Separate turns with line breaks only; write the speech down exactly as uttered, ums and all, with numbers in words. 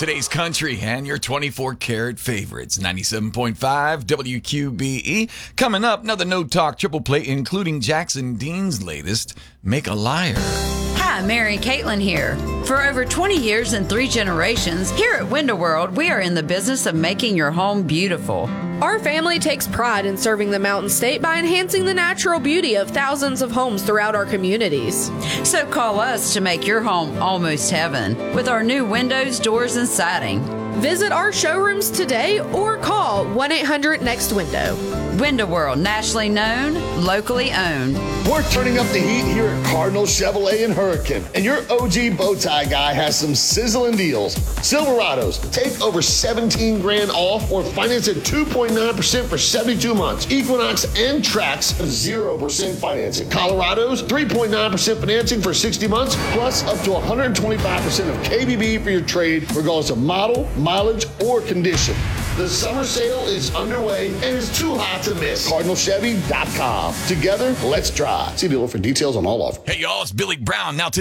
Today's country and your twenty-four karat favorites. ninety-seven point five W Q B E. Coming up, another No Talk triple play, including Jackson Dean's latest, Make a Liar.
Hi, Mary Caitlin here. For over twenty years and three generations, here at Window World, we are in the business of making your home beautiful.
Our family takes pride in serving the Mountain State by enhancing the natural beauty of thousands of homes throughout our communities.
So call us to make your home almost heaven with our new windows, doors, and siding.
Visit our showrooms today or call one eight hundred next window.
Window World, nationally known, locally owned.
We're turning up the heat here at Cardinal Chevrolet in Hurricane, and your O G bow tie guy has some sizzling deals. Silverados, take over seventeen grand off or finance at two point nine percent for seventy-two months. Equinox and Trax, zero percent financing. Colorados, three point nine percent financing for sixty months, plus up to one hundred twenty-five percent of K B B for your trade, regardless of model, mileage, or condition. The summer sale is underway and is too hot to miss. Cardinal Chevy dot com. Together, let's drive. See dealer for details on all offers.
Hey, y'all, it's Billy Brown. Now, today.